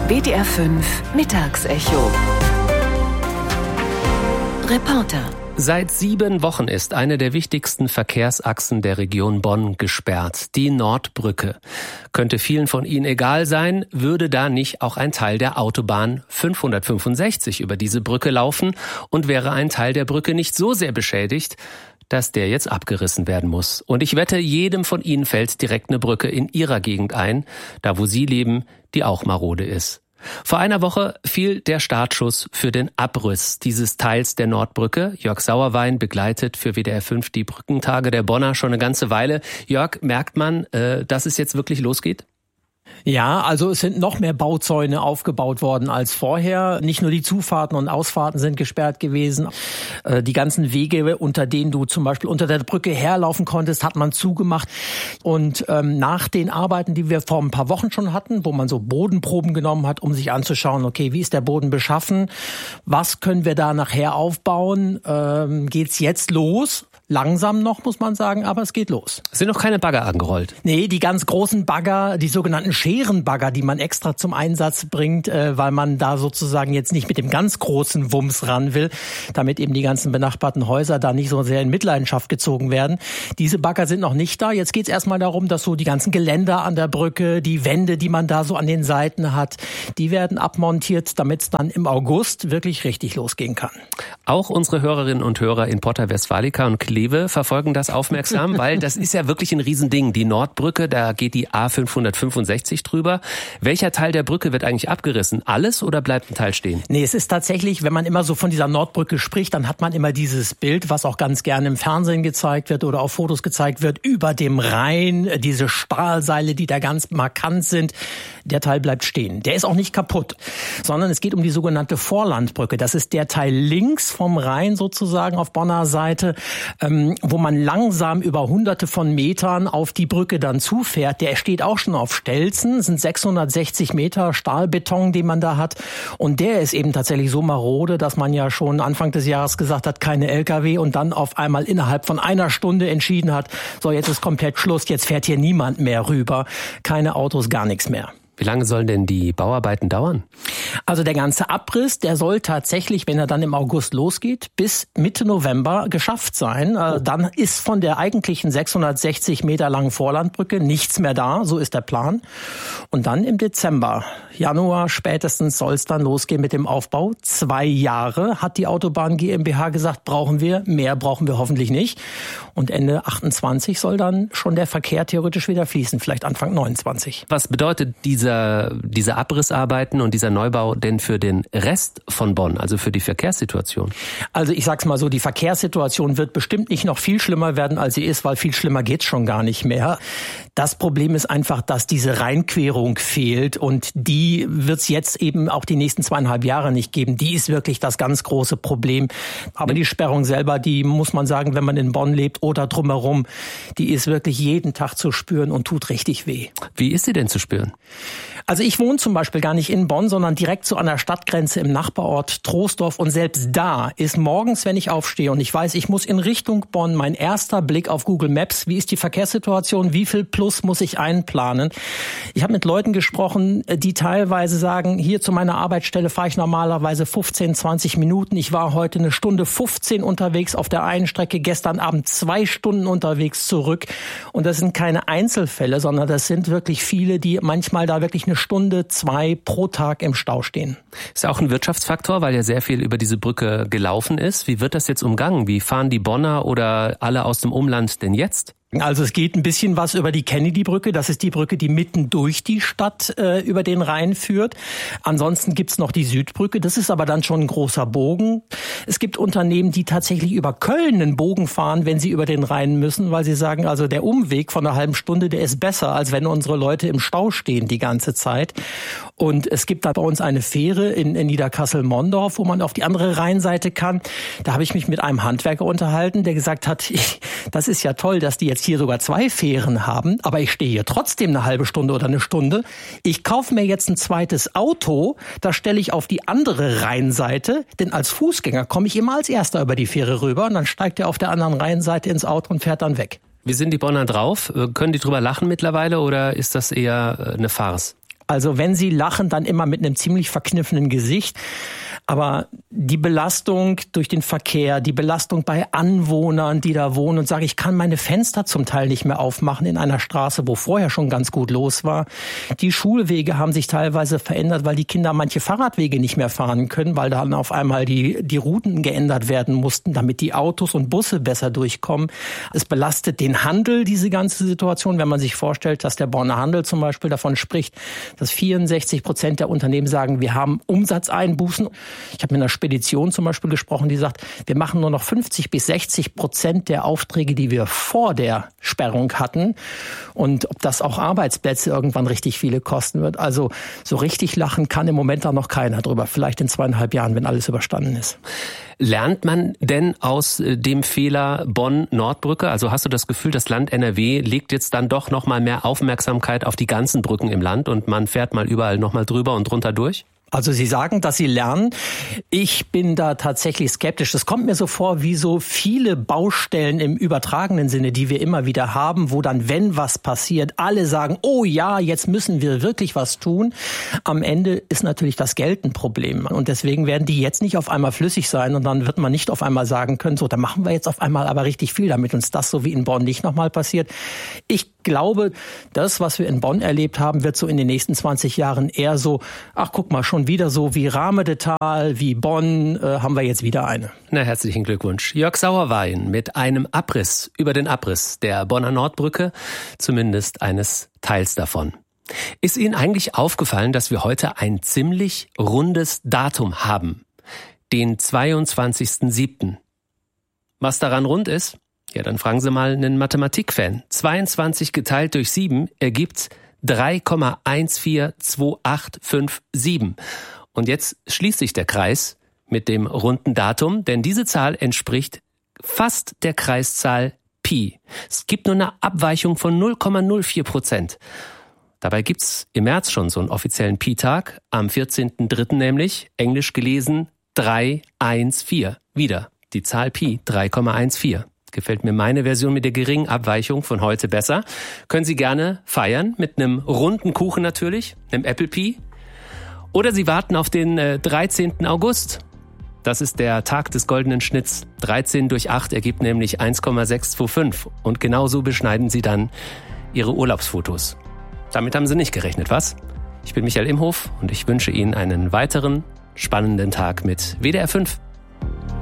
WDR 5 Mittagsecho. Reporter. Seit 7 Wochen ist eine der wichtigsten Verkehrsachsen der Region Bonn gesperrt, die Nordbrücke. Könnte vielen von Ihnen egal sein, würde da nicht auch ein Teil der Autobahn 565 über diese Brücke laufen und wäre ein Teil der Brücke nicht so sehr beschädigt, dass der jetzt abgerissen werden muss. Und ich wette, jedem von Ihnen fällt direkt eine Brücke in Ihrer Gegend ein, da wo Sie leben, die auch marode ist. Vor einer Woche fiel der Startschuss für den Abriss dieses Teils der Nordbrücke. Jörg Sauerwein begleitet für WDR 5 die Brückentage der Bonner schon eine ganze Weile. Jörg, merkt man, dass es jetzt wirklich losgeht? Ja, also es sind noch mehr Bauzäune aufgebaut worden als vorher. Nicht nur die Zufahrten und Ausfahrten sind gesperrt gewesen. Die ganzen Wege, unter denen du zum Beispiel unter der Brücke herlaufen konntest, hat man zugemacht. Und nach den Arbeiten, die wir vor ein paar Wochen schon hatten, wo man so Bodenproben genommen hat, um sich anzuschauen, okay, wie ist der Boden beschaffen? Was können wir da nachher aufbauen? Geht's jetzt los? Langsam noch, muss man sagen, aber es geht los. Es sind noch keine Bagger angerollt? Nee, die ganz großen Bagger, die sogenannten Scherenbagger, die man extra zum Einsatz bringt, weil man da sozusagen jetzt nicht mit dem ganz großen Wumms ran will, damit eben die ganzen benachbarten Häuser da nicht so sehr in Mitleidenschaft gezogen werden. Diese Bagger sind noch nicht da. Jetzt geht's erstmal darum, dass so die ganzen Geländer an der Brücke, die Wände, die man da so an den Seiten hat, die werden abmontiert, damit es dann im August wirklich richtig losgehen kann. Auch unsere Hörerinnen und Hörer in Porta Westfalica und Kleve verfolgen das aufmerksam, weil das ist ja wirklich ein Riesending. Die Nordbrücke, da geht die A565 drüber. Welcher Teil der Brücke wird eigentlich abgerissen? Alles oder bleibt ein Teil stehen? Nee, es ist tatsächlich, wenn man immer so von dieser Nordbrücke spricht, dann hat man immer dieses Bild, was auch ganz gerne im Fernsehen gezeigt wird oder auf Fotos gezeigt wird, über dem Rhein, diese Stahlseile, die da ganz markant sind. Der Teil bleibt stehen. Der ist auch nicht kaputt, sondern es geht um die sogenannte Vorlandbrücke. Das ist der Teil links vom Rhein sozusagen auf Bonner Seite, wo man langsam über hunderte von Metern auf die Brücke dann zufährt. Der steht auch schon auf Stelzen, das sind 660 Meter Stahlbeton, den man da hat. Und der ist eben tatsächlich so marode, dass man ja schon Anfang des Jahres gesagt hat, keine LKW und dann auf einmal innerhalb von einer Stunde entschieden hat, so jetzt ist komplett Schluss, jetzt fährt hier niemand mehr rüber, keine Autos, gar nichts mehr. Wie lange sollen denn die Bauarbeiten dauern? Also der ganze Abriss, der soll tatsächlich, wenn er dann im August losgeht, bis Mitte November geschafft sein. Dann ist von der eigentlichen 660 Meter langen Vorlandbrücke nichts mehr da, so ist der Plan. Und dann im Dezember, Januar spätestens soll es dann losgehen mit dem Aufbau. 2 Jahre hat die Autobahn GmbH gesagt, brauchen wir, mehr brauchen wir hoffentlich nicht. Und Ende 28 soll dann schon der Verkehr theoretisch wieder fließen, vielleicht Anfang 29. Was bedeutet diese Abrissarbeiten und dieser Neubau denn für den Rest von Bonn, also für die Verkehrssituation? Also ich sag's mal so, die Verkehrssituation wird bestimmt nicht noch viel schlimmer werden, als sie ist, weil viel schlimmer geht's schon gar nicht mehr. Das Problem ist einfach, dass diese Rheinquerung fehlt und die wird's jetzt eben auch die nächsten 2,5 Jahre nicht geben. Die ist wirklich das ganz große Problem. Aber die Sperrung selber, die muss man sagen, wenn man in Bonn lebt oder drumherum, die ist wirklich jeden Tag zu spüren und tut richtig weh. Wie ist sie denn zu spüren? Also ich wohne zum Beispiel gar nicht in Bonn, sondern direkt so an der Stadtgrenze im Nachbarort Troisdorf. Und selbst da ist morgens, wenn ich aufstehe und ich weiß, ich muss in Richtung Bonn, mein erster Blick auf Google Maps, wie ist die Verkehrssituation, wie viel Plus muss ich einplanen. Ich habe mit Leuten gesprochen, die teilweise sagen, hier zu meiner Arbeitsstelle fahre ich normalerweise 15, 20 Minuten. Ich war heute 1:15 unterwegs auf der einen Strecke, gestern Abend 2 Stunden unterwegs zurück. Und das sind keine Einzelfälle, sondern das sind wirklich viele, die manchmal da wirklich 1 Stunde, 2 pro Tag im Stau stehen. Ist auch ein Wirtschaftsfaktor, weil ja sehr viel über diese Brücke gelaufen ist. Wie wird das jetzt umgangen? Wie fahren die Bonner oder alle aus dem Umland denn jetzt? Also es geht ein bisschen was über die Kennedy-Brücke. Das ist die Brücke, die mitten durch die Stadt über den Rhein führt. Ansonsten gibt's noch die Südbrücke. Das ist aber dann schon ein großer Bogen. Es gibt Unternehmen, die tatsächlich über Köln einen Bogen fahren, wenn sie über den Rhein müssen, weil sie sagen, also der Umweg von 1 halben Stunde, der ist besser, als wenn unsere Leute im Stau stehen die ganze Zeit. Und es gibt da bei uns eine Fähre in Niederkassel-Mondorf, wo man auf die andere Rheinseite kann. Da habe ich mich mit einem Handwerker unterhalten, der gesagt hat, das ist ja toll, dass die jetzt hier sogar 2 Fähren haben, aber ich stehe hier trotzdem 1 halbe Stunde oder 1 Stunde. Ich kaufe mir jetzt ein zweites Auto, das stelle ich auf die andere Rheinseite, denn als Fußgänger komme ich immer als Erster über die Fähre rüber und dann steigt er auf der anderen Rheinseite ins Auto und fährt dann weg. Wie sind die Bonner drauf? Können die drüber lachen mittlerweile oder ist das eher eine Farce? Also wenn sie lachen, dann immer mit einem ziemlich verkniffenen Gesicht. Aber die Belastung durch den Verkehr, die Belastung bei Anwohnern, die da wohnen und sagen, ich kann meine Fenster zum Teil nicht mehr aufmachen in einer Straße, wo vorher schon ganz gut los war. Die Schulwege haben sich teilweise verändert, weil die Kinder manche Fahrradwege nicht mehr fahren können, weil dann auf einmal die Routen geändert werden mussten, damit die Autos und Busse besser durchkommen. Es belastet den Handel, diese ganze Situation, wenn man sich vorstellt, dass der Bonner Handel zum Beispiel davon spricht, dass 64% der Unternehmen sagen, wir haben Umsatzeinbußen. Ich habe mit einer Spedition zum Beispiel gesprochen, die sagt, wir machen nur noch 50-60% der Aufträge, die wir vor der Sperrung hatten. Und ob das auch Arbeitsplätze irgendwann richtig viele kosten wird. Also so richtig lachen kann im Moment da noch keiner drüber. Vielleicht in 2,5 Jahren, wenn alles überstanden ist. Lernt man denn aus dem Fehler Bonn-Nordbrücke? Also hast du das Gefühl, das Land NRW legt jetzt dann doch noch mal mehr Aufmerksamkeit auf die ganzen Brücken im Land und man fährt mal überall noch mal drüber und drunter durch? Also Sie sagen, dass Sie lernen. Ich bin da tatsächlich skeptisch. Es kommt mir so vor wie so viele Baustellen im übertragenen Sinne, die wir immer wieder haben, wo dann, wenn was passiert, alle sagen, oh ja, jetzt müssen wir wirklich was tun. Am Ende ist natürlich das Geld ein Problem. Und deswegen werden die jetzt nicht auf einmal flüssig sein und dann wird man nicht auf einmal sagen können, so, da machen wir jetzt auf einmal aber richtig viel, damit uns das so wie in Bonn nicht nochmal passiert. Ich glaube, das, was wir in Bonn erlebt haben, wird so in den nächsten 20 Jahren eher so, ach guck mal, schon wieder so wie Rahmedetal, wie Bonn, haben wir jetzt wieder eine. Na, herzlichen Glückwunsch. Jörg Sauerwein mit einem Abriss über den Abriss der Bonner Nordbrücke, zumindest eines Teils davon. Ist Ihnen eigentlich aufgefallen, dass wir heute ein ziemlich rundes Datum haben? Den 22.07. Was daran rund ist? Ja, dann fragen Sie mal einen Mathematikfan. 22 geteilt durch 7 ergibt 3,142857. Und jetzt schließt sich der Kreis mit dem runden Datum, denn diese Zahl entspricht fast der Kreiszahl Pi. Es gibt nur eine Abweichung von 0,04%. Dabei gibt's im März schon so einen offiziellen Pi-Tag, am 14.03. nämlich, englisch gelesen 314. Wieder die Zahl Pi, 3,14. Gefällt mir meine Version mit der geringen Abweichung von heute besser. Können Sie gerne feiern mit einem runden Kuchen natürlich, einem Apple Pie. Oder Sie warten auf den 13. August. Das ist der Tag des goldenen Schnitts. 13 durch 8 ergibt nämlich 1,625. Und genauso beschneiden Sie dann Ihre Urlaubsfotos. Damit haben Sie nicht gerechnet, was? Ich bin Michael Imhof und ich wünsche Ihnen einen weiteren spannenden Tag mit WDR 5.